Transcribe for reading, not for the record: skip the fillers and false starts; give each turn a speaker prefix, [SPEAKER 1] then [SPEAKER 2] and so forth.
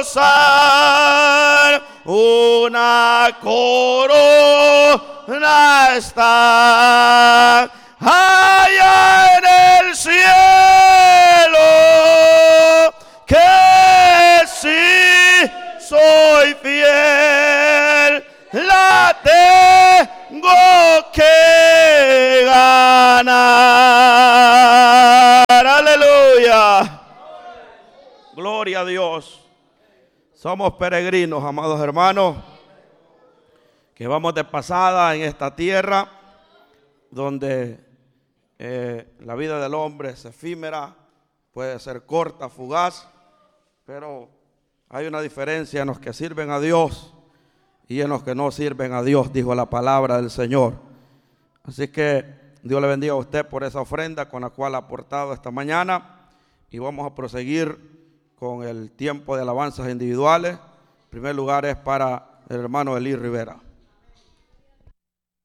[SPEAKER 1] gozar, una corona está allá en el cielo, que si soy fiel, la tengo que ganar. Aleluya. Gloria a Dios. Somos peregrinos, amados hermanos, que vamos de pasada en esta tierra donde la vida del hombre es efímera, puede ser corta, fugaz, pero hay una diferencia en los que sirven a Dios y en los que no sirven a Dios, dijo la palabra del Señor. Así que Dios le bendiga a usted por esa ofrenda con la cual ha aportado esta mañana, y vamos a proseguir con el tiempo de alabanzas individuales. En primer lugar es para el hermano Eli Rivera.